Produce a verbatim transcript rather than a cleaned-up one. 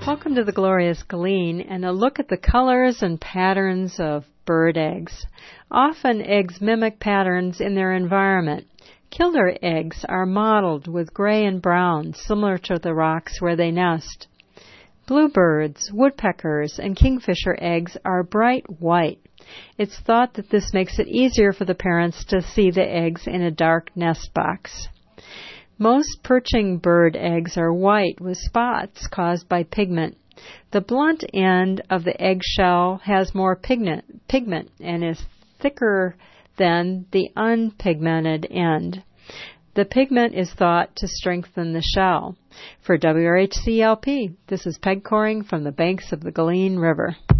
Welcome to the Glorious Glean and a look at the colors and patterns of bird eggs. Often eggs mimic patterns in their environment. Killer eggs are mottled with gray and brown, similar to the rocks where they nest. Bluebirds, woodpeckers, and kingfisher eggs are bright white. It's thought that this makes it easier for the parents to see the eggs in a dark nest box. Most perching bird eggs are white with spots caused by pigment. The blunt end of the eggshell has more pigment, pigment and is thicker than the unpigmented end. The pigment is thought to strengthen the shell. For W R H C L P, this is Peg Coring from the banks of the Galean River.